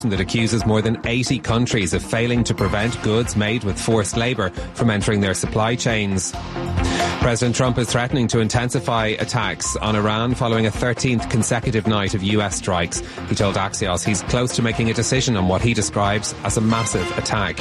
that accuses more than 80 countries of failing to prevent goods made with forced labour from entering their supply chains. President Trump is threatening to intensify attacks on Iran following a 13th consecutive night of US strikes. He told Axios he's close to making a decision on what he describes as a massive attack.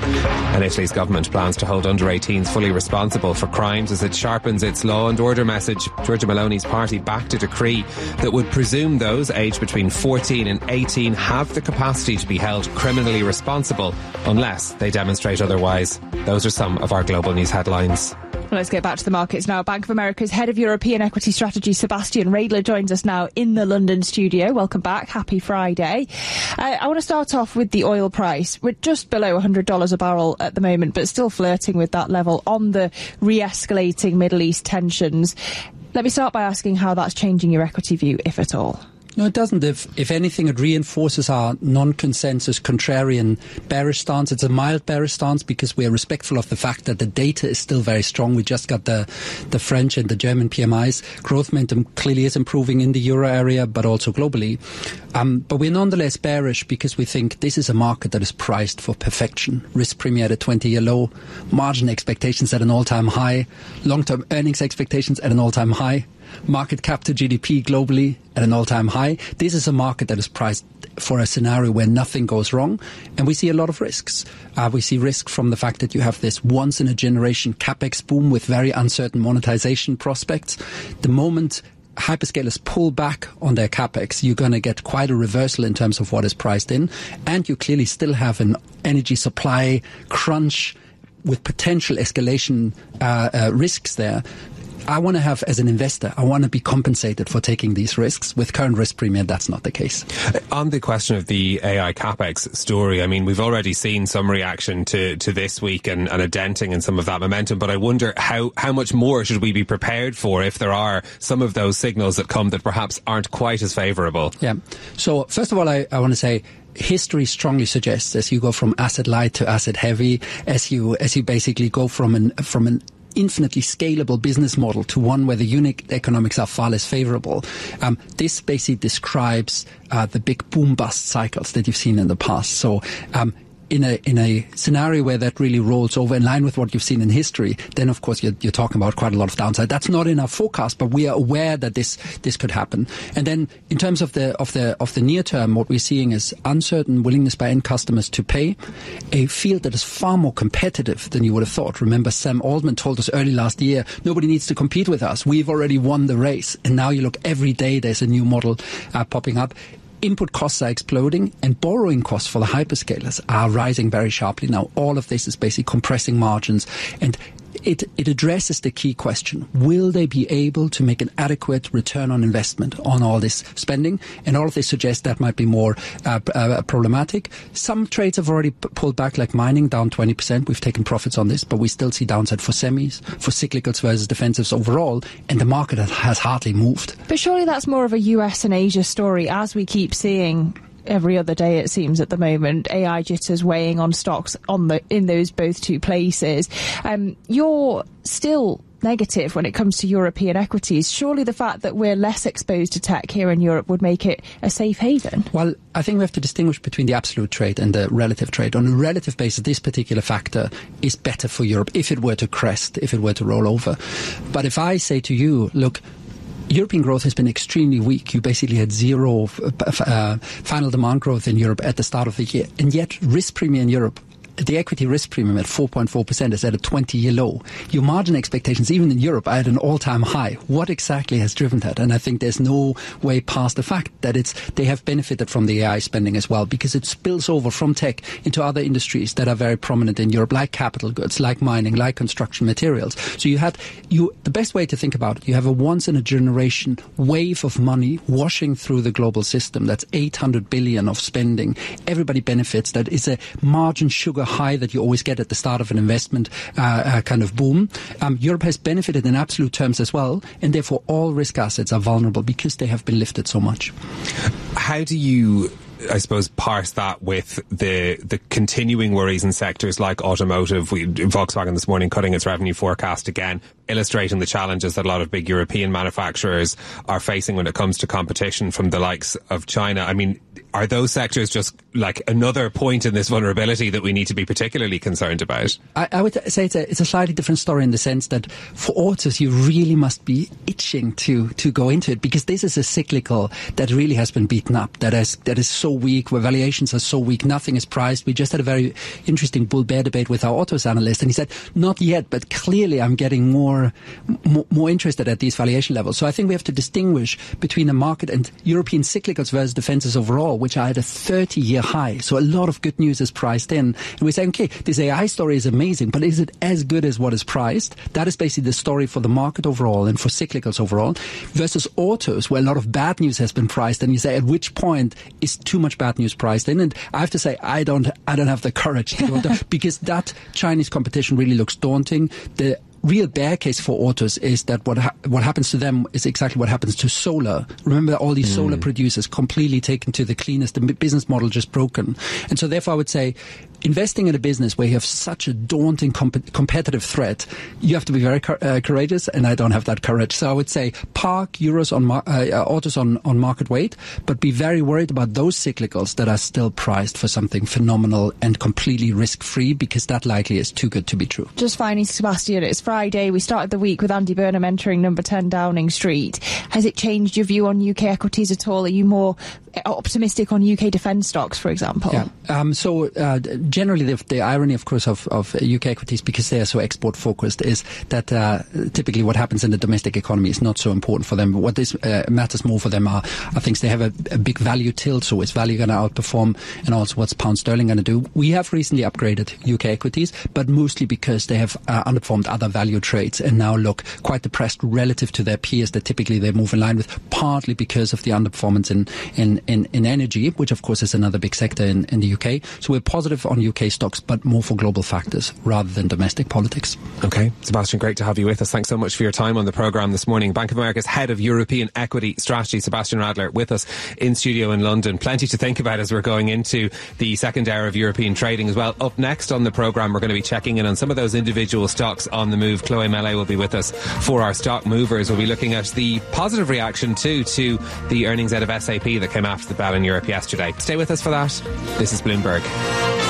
And Italy's government plans to hold under-18s fully responsible for crimes as it sharpens its law and order message. Giorgia Meloni's party backed a decree that would presume those aged between 14 and 18 have the capacity to be held criminally responsible unless they demonstrate otherwise. Those are some of our global news headlines. Well, let's get back to the markets now. Bank of America's head of European equity strategy, Sebastian Radler, joins us now in the London studio. Welcome back. Happy Friday. I want to start off with the oil price. We're just below $100 a barrel at the moment, but still flirting with that level on the re-escalating Middle East tensions. Let me start by asking how that's changing your equity view, if at all. No, it doesn't. If anything, it reinforces our non-consensus, contrarian bearish stance. It's a mild bearish stance because we are respectful of the fact that the data is still very strong. We just got the French and the German PMIs. Growth momentum clearly is improving in the euro area, but also globally. But we're nonetheless bearish because we think this is a market that is priced for perfection. Risk premium at a 20-year low, margin expectations at an all-time high, long-term earnings expectations at an all-time high, market cap to GDP globally at an all-time high. This is a market that is priced for a scenario where nothing goes wrong, and we see a lot of risks. We see risk from the fact that you have this once-in-a-generation capex boom with very uncertain monetization prospects. The moment hyperscalers pull back on their capex, you're going to get quite a reversal in terms of what is priced in, and you clearly still have an energy supply crunch with potential escalation risks there. I want to have, as an investor, I want to be compensated for taking these risks. With current risk premium, that's not the case. On the question of the AI capex story, I mean, we've already seen some reaction to this week and a denting in some of that momentum, but I wonder how much more should we be prepared for if there are some of those signals that come that perhaps aren't quite as favourable? Yeah. So, first of all, I want to say, history strongly suggests as you go from asset light to asset heavy, as you basically go from an infinitely scalable business model to one where the unit economics are far less favorable. This basically describes the big boom-bust cycles that you've seen in the past. So in a scenario where that really rolls over in line with what you've seen in history, then of course you're talking about quite a lot of downside. That's not in our forecast, but we are aware that this could happen. And then in terms of the near term, what we're seeing is uncertain willingness by end customers to pay, a field that is far more competitive than you would have thought. Remember, Sam Altman told us early last year, nobody needs to compete with us. We've already won the race. And now you look every day, there's a new model popping up. Input costs are exploding, and borrowing costs for the hyperscalers are rising very sharply now. All of this is basically compressing margins, and it addresses the key question: will they be able to make an adequate return on investment on all this spending? And all of this suggests that might be more problematic. Some trades have already pulled back, like mining, down 20%. We've taken profits on this, but we still see downside for semis, for cyclicals versus defensives overall, and the market has hardly moved. But surely that's more of a US and Asia story, as we keep seeing every other day, it seems, at the moment. AI jitters weighing on stocks in those both two places. You're still negative when it comes to European equities. Surely the fact that we're less exposed to tech here in Europe would make it a safe haven? Well, I think we have to distinguish between the absolute trade and the relative trade. On a relative basis, this particular factor is better for Europe if it were to crest, if it were to roll over. But if I say to you, look, European growth has been extremely weak. You basically had zero final demand growth in Europe at the start of the year. And yet risk premium in Europe, the equity risk premium at 4.4% is at a 20-year low. Your margin expectations, even in Europe, are at an all-time high. What exactly has driven that? And I think there's no way past the fact that they have benefited from the AI spending as well, because it spills over from tech into other industries that are very prominent in Europe, like capital goods, like mining, like construction materials. So the best way to think about it, you have a once-in-a-generation wave of money washing through the global system. That's 800 billion of spending. Everybody benefits. That is a margin sugar high that you always get at the start of an investment kind of boom. Europe has benefited in absolute terms as well, and therefore all risk assets are vulnerable because they have been lifted so much. How do you I suppose, parse that with the continuing worries in sectors like automotive. Volkswagen this morning cutting its revenue forecast again, illustrating the challenges that a lot of big European manufacturers are facing when it comes to competition from the likes of China. I mean, are those sectors just like another point in this vulnerability that we need to be particularly concerned about? I would say it's a slightly different story in the sense that for autos, you really must be itching to go into it, because this is a cyclical that really has been beaten up, that is so weak, where valuations are so weak, nothing is priced. We just had a very interesting bull-bear debate with our autos analyst, and he said, not yet, but clearly I'm getting more interested at these valuation levels. So I think we have to distinguish between a market and European cyclicals versus defenses overall, which are at a 30-year high. So a lot of good news is priced in. And we say, okay, this AI story is amazing, but is it as good as what is priced? That is basically the story for the market overall and for cyclicals overall, versus autos, where a lot of bad news has been priced. And you say, at which point is too much bad news priced in? And I have to say, I don't have the courage to go there, because that Chinese competition really looks daunting. The real bear case for autos is that what happens to them is exactly what happens to solar. Remember, all these solar producers completely taken to the cleanest, the business model just broken. And so therefore I would say, investing in a business where you have such a daunting competitive threat, you have to be very courageous, and I don't have that courage. So I would say park euros on autos on market weight, but be very worried about those cyclicals that are still priced for something phenomenal and completely risk-free, because that likely is too good to be true. Just finally, Sebastian, it's Friday. We started the week with Andy Burnham entering number 10 Downing Street. Has it changed your view on UK equities at all? Are you more optimistic on UK defence stocks, for example? Yeah. Generally, the irony, of course, of UK equities, because they are so export-focused, is that typically what happens in the domestic economy is not so important for them. What matters more for them are things they have a big value tilt, so is value going to outperform, and also what's pound sterling going to do. We have recently upgraded UK equities, but mostly because they have underperformed other value trades and now look quite depressed relative to their peers that typically they move in line with, partly because of the underperformance in energy, which of course is another big sector in the UK. So we're positive on UK stocks, but more for global factors rather than domestic politics. Okay, Sebastian, great to have you with us. Thanks so much for your time on the programme this morning. Bank of America's Head of European Equity Strategy, Sebastian Radler, with us in studio in London. Plenty to think about as we're going into the second hour of European trading as well. Up next on the programme, we're going to be checking in on some of those individual stocks on the move. Chloe Mele will be with us for our stock movers. We'll be looking at the positive reaction too to the earnings out of SAP that came after the bell in Europe yesterday. Stay with us for that. This is Bloomberg.